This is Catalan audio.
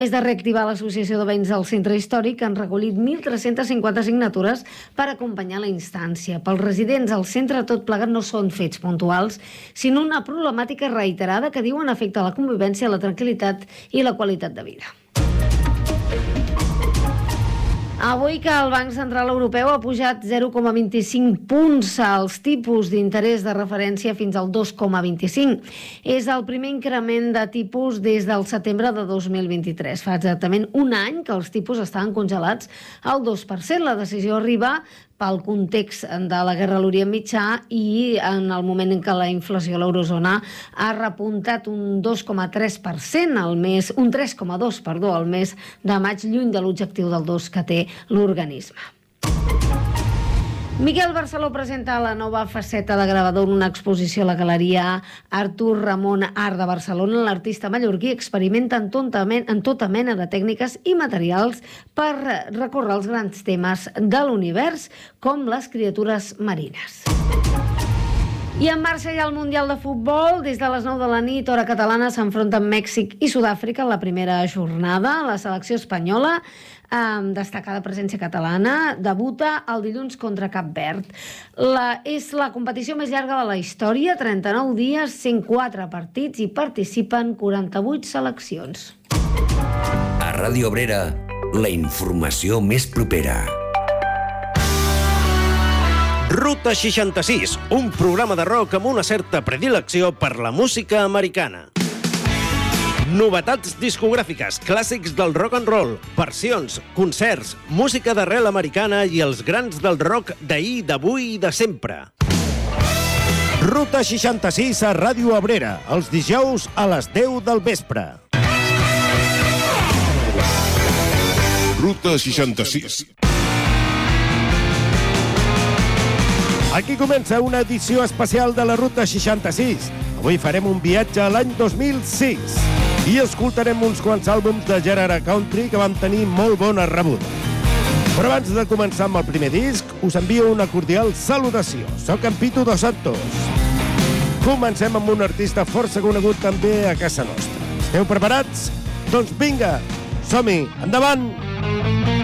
És de reactivar l'Associació de Veïns del Centre Històric, que han recollit 1.350 signatures per acompanyar la instància. Pels residents al centre, tot plegat no són fets puntuals, sinó una problemàtica reiterada que diuen afecta la convivència, la tranquil·litat i la qualitat de vida. Avui que el Banc Central Europeu ha pujat 0,25 punts als tipus d'interès de referència fins al 2,25. És el primer increment de tipus des del setembre de 2023. Fa exactament un any que els tipus estaven congelats al 2%. La decisió arriba pel context de la guerra a l'Orient Mitjà i en el moment en què la inflació a l'eurozona ha repuntat un 2,3% al mes, un 3,2%, perdó, al mes de maig, lluny de l'objectiu del 2% que té l'organisme. Miquel Barceló presenta la nova faceta de gravador en una exposició a la Galeria Artur Ramon Art de Barcelona. L'artista mallorquí experimenta en tota mena de tècniques i materials per recórrer els grans temes de l'univers, com les criatures marines. I en marxa ja el Mundial de Futbol. Des de les 9 de la nit, hora catalana, s'enfronten Mèxic i Sud-àfrica en la primera jornada. La selecció espanyola, amb destacada presència catalana, debuta el dilluns contra Cap Verd. És la competició més llarga de la història, 39 dies, 104 partits i participen 48 seleccions. A Ràdio Obrera, la informació més propera. Ruta 66, un programa de rock amb una certa predilecció per la música americana. Novetats discogràfiques, clàssics del rock and roll, versions, concerts, música d'arrel americana i els grans del rock d'ahir, d'avui i de sempre. Ruta 66 a Ràdio Obrera, els dijous a les 10 del vespre. Ruta 66. Aquí comença una edició especial de la Ruta 66. Avui farem un viatge a l'any 2006 i escoltarem uns quants àlbums de gènere country que van tenir molt bona rebuda. Però abans de començar amb el primer disc, us envio una cordial salutació. Soc en Pitu Dos Santos. Comencem amb un artista força conegut també a casa nostra. Esteu preparats? Doncs vinga, som-hi, endavant!